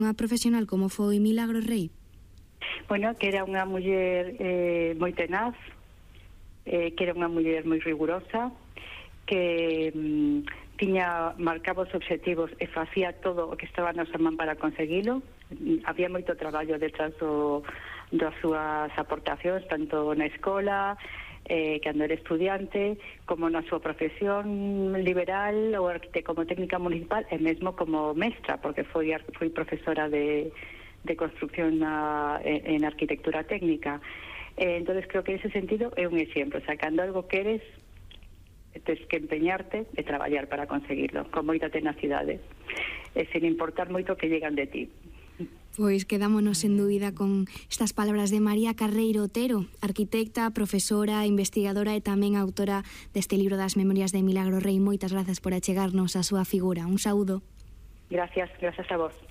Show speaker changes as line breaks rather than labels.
Unha profesional como foi Milagros Rei?
Bueno, que era unha muller moi tenaz, que era unha muller moi rigurosa, que marcaba os obxectivos e facía todo o que estaba na súa man para conseguilo. Había moito traballo detrás das súas aportacións, tanto na escola, cando era estudiante, como na súa profesión liberal ou como técnica municipal, e mesmo como mestra, porque foi profesora de construcción en arquitectura técnica. Entonces creo que en ese sentido é un exemplo. O sea, cando algo queres, tens que empeñarte e traballar para conseguirlo, con moita tenacidade, e sin importar moito que llegan de ti.
Pois quedámonos en dúbida con estas palabras de María Carreiro Otero, arquitecta, profesora, investigadora e tamén autora deste libro das Memorias de Milagros Rei. Moitas grazas por achegarnos a súa figura. Un saúdo.
Gracias a vos.